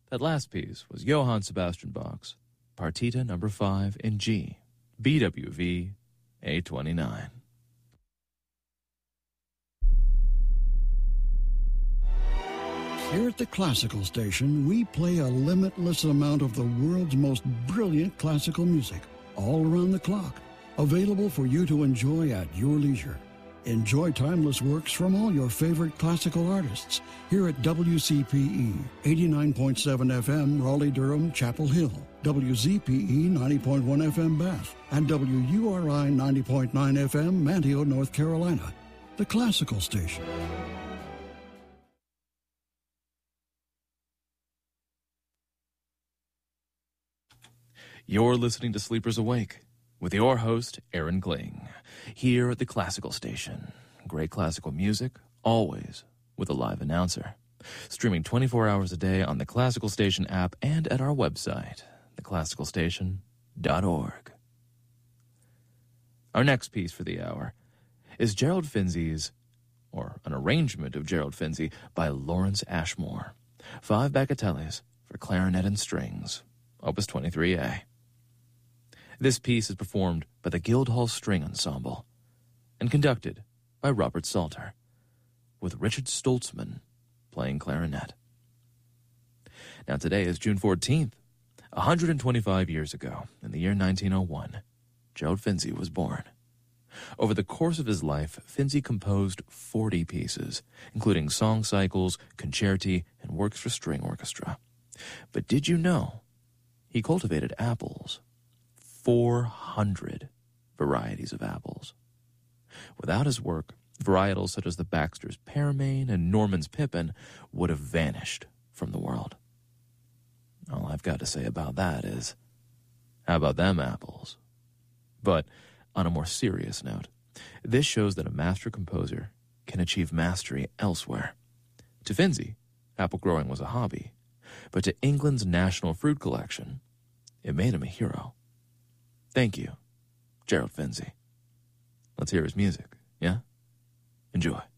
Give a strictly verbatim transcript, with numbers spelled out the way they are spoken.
That last piece was Johann Sebastian Bach's Partita number five in G, B W V eight twenty-nine. Here at the Classical Station, we play a limitless amount of the world's most brilliant classical music, all around the clock, available for you to enjoy at your leisure. Enjoy timeless works from all your favorite classical artists here at W C P E, eighty-nine point seven F M, Raleigh-Durham, Chapel Hill, W Z P E, ninety point one F M, Bath, and W U R I, ninety point nine F M, Manteo, North Carolina. The Classical Station. You're listening to Sleepers Awake with your host, Aaron Kling, here at the Classical Station. Great classical music, always with a live announcer. Streaming twenty-four hours a day on the Classical Station app and at our website, the classical station dot org. Our next piece for the hour is Gerald Finzi's, or an arrangement of Gerald Finzi by Lawrence Ashmore. Five bagatelles for clarinet and strings, Opus twenty-three A. This piece is performed by the Guildhall String Ensemble and conducted by Robert Salter, with Richard Stoltzman playing clarinet. Now today is June fourteenth. one hundred twenty-five years ago, in the year nineteen oh one, Gerald Finzi was born. Over the course of his life, Finzi composed forty pieces, including song cycles, concerti, and works for string orchestra. But did you know he cultivated apples? four hundred varieties of apples. Without his work, varietals such as the Baxter's Pearmain and Norman's Pippin would have vanished from the world. All I've got to say about that is, how about them apples? But on a more serious note, this shows that a master composer can achieve mastery elsewhere. To Finzi, apple growing was a hobby, but to England's national fruit collection, it made him a hero. Thank you, Gerald Finzi. Let's hear his music, yeah? Enjoy.